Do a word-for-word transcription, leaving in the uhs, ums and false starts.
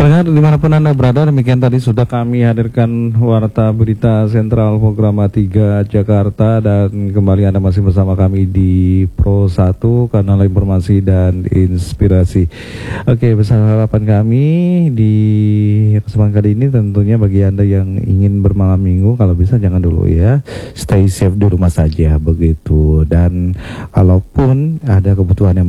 Pendengar dimanapun Anda berada, demikian tadi sudah kami hadirkan Warta Berita Sentral Programa tiga Jakarta, dan kembali Anda masih bersama kami di Pro satu, kanal informasi dan inspirasi. Oke, besar harapan kami di kesempatan kali ini tentunya bagi Anda yang ingin bermalam minggu, kalau bisa jangan dulu ya, stay safe di rumah saja begitu. Dan kalaupun ada kebutuhan yang